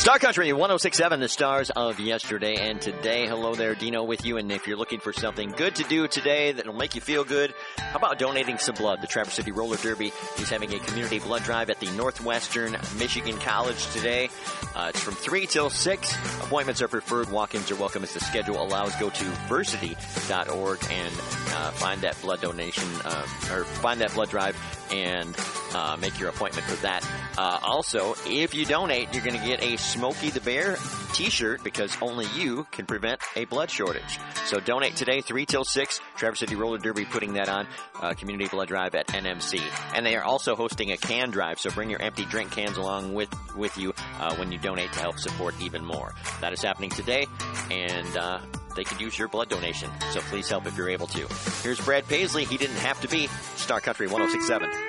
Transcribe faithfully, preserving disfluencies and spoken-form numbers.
Star Country one oh six point seven, the stars of yesterday and today. Hello there, Dino with you. And if you're looking for something good to do today that'll make you feel good, how about donating some blood? The Traverse City Roller Derby is having a community blood drive at the Northwestern Michigan College today. Uh, it's from three till six. Appointments are preferred. Walk-ins are welcome as the schedule allows. Go to versity dot org and uh, find that blood donation, uh, or find that blood drive and uh, make your appointment for that. Uh, also, if you donate, you're going to get a Smokey the Bear t-shirt because only you can prevent a blood shortage. So donate today, three till six. Traverse City Roller Derby putting that on. Uh, community blood drive at N M C. And they are also hosting a can drive, so bring your empty drink cans along with, with you uh, when you donate to help support even more. That is happening today, and uh, they could use your blood donation. So please help if you're able to. Here's Brad Paisley. He didn't have to be. Star Country one oh six point seven.